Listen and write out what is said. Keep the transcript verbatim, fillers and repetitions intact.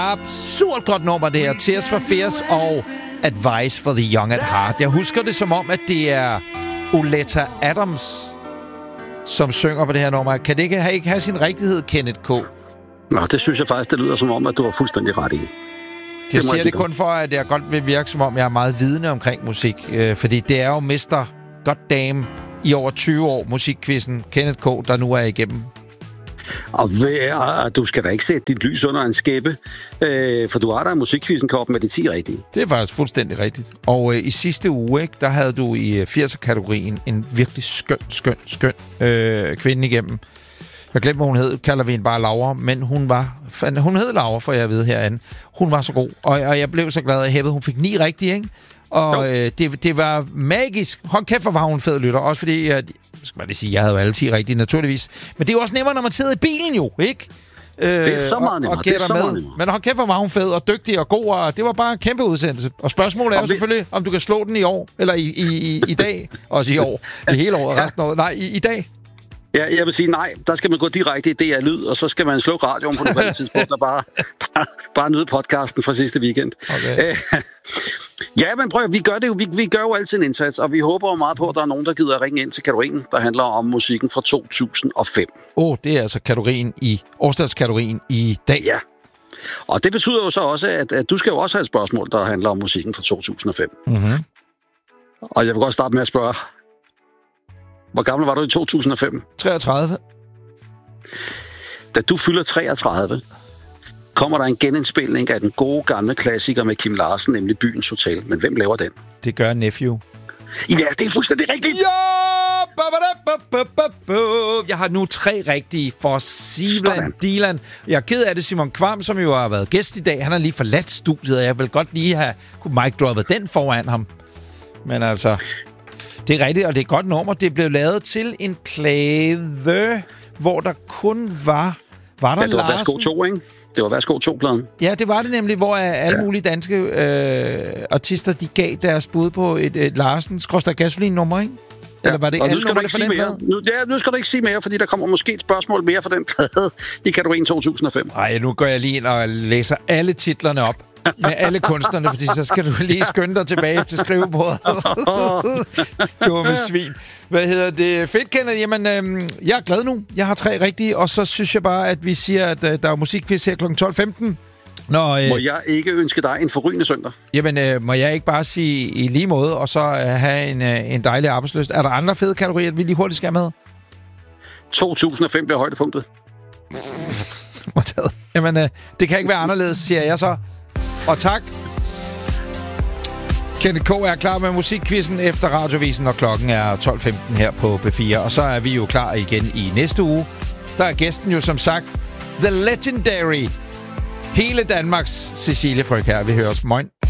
Absurd godt nummer, det her. Tears for Fears og Advice for the Young at Heart. Jeg husker det som om, at det er Oleta Adams, som synger på det her nummer. Kan det ikke have, ikke have sin rigtighed, Kenneth K? Nå, det synes jeg faktisk, det lyder som om, at du har fuldstændig ret i. Jeg det siger det kun for, at jeg godt vil virke, som om jeg er meget vidende omkring musik. Øh, fordi det er jo mister goddamn i over tyve år, musikkvisten Kenneth K., der nu er igennem. Og ved, du skal da ikke sætte dit lys under en skæppe, øh, for du har der musikkvisten kort med de ti rigtige. Det er faktisk fuldstændig rigtigt. Og øh, i sidste uge, ikke, der havde du i firser-kategorien en virkelig skøn, skøn, skøn øh, kvinde igennem. Jeg glemte, hvad hun hed. Kalder vi hende bare Laura. Men hun var... Hun hed Laura, for jeg ved herinde. Hun var så god. Og, og jeg blev så glad af hævet. Hun fik ni rigtige, ikke? Og øh, det, det var magisk. Hold kæft, hvor var hun en fed lytter. Også fordi... Jeg, skal man lige sige, jeg havde jo alle ti rigtige, naturligvis. Men det er jo også nemmere, når man sidder i bilen jo, ikke? Øh, det er så meget nemmere. Og, og det er så meget nemmere. Men hold kæft, hvor var hun fed og dygtig og god. Og det var bare en kæmpe udsendelse. Og spørgsmålet er jo vi... selvfølgelig, om du kan slå den i år. Eller i, i, i, i dag. Også i år. I hele året. Ja. Resten af året. Nej, i, i dag. Ja, jeg vil sige nej. Der skal man gå direkte i D R Lyd, og så skal man slukke radioen på det tidspunkt, og bare, bare, bare nyde podcasten fra sidste weekend. Okay. Ja, men prøv, vi gør det jo. Vi, vi gør jo altid en indsats, og vi håber jo meget på, at der er nogen, der gider at ringe ind til kategorien, der handler om musikken fra to tusind og fem. Åh, oh, det er altså kategorien i årsdagskategorien i dag. Ja. Og det betyder jo så også, at, at du skal jo også have et spørgsmål, der handler om musikken fra to tusind og fem. Mm-hmm. Og jeg vil godt starte med at spørge, hvor gammel var du i to tusind og fem? treogtredive. Da du fylder treogtredive, kommer der en genindspilning af den gode gamle klassiker med Kim Larsen, nemlig Byens Hotel. Men hvem laver den? Det gør Nephew. Ja, det er fuldstændig rigtigt. Ja! Jeg har nu tre rigtige for Sivland Dylan. Jeg er ked af det, Simon Kvam, som jo har været gæst i dag. Han har lige forladt studiet, og jeg vil godt lige have Mike droppet den foran ham. Men altså... Det er rigtigt, og det er et godt nummer. Det blev lavet til en plade, hvor der kun var... Var der ja, det var Larsen? Værsgo to, ikke? Det var Værsgo to-pladen. Ja, det var det nemlig, hvor alle ja. mulige danske øh, artister, de gav deres bud på et, et Larsen-gasolin-nummer, ikke? Ja. Eller var det alle nummer, for den plade? Nu, ja, nu skal du ikke sige mere, fordi der kommer måske et spørgsmål mere for den plade i kategorien to tusind og fem. Nej, nu går jeg lige ind og læser alle titlerne op. Med alle kunstnerne, fordi så skal du lige skynde dig tilbage til skrivebordet. Dumme svin. Hvad hedder det? Fedt, Kenneth. Jamen, øhm, jeg er glad nu. Jeg har tre rigtige, og så synes jeg bare, at vi siger, at øh, der er musikquiz her klokken tolv femten. Når, øh, må jeg ikke ønske dig en forrygende søndag? Jamen, øh, må jeg ikke bare sige i lige måde, og så øh, have en, øh, en dejlig arbejdslyst. Er der andre fede kategorier, vi lige hurtigt skal med? to tusind og fem bliver højdepunktet. Jamen, øh, det kan ikke være anderledes, siger jeg så. Og tak. Kenneth K. er klar med musikquizzen efter Radiovisen, og klokken er tolv femten her på B fire. Og så er vi jo klar igen i næste uge. Der er gæsten jo som sagt The Legendary, hele Danmarks Cecilie Frøkjær. Vi høres. Moin.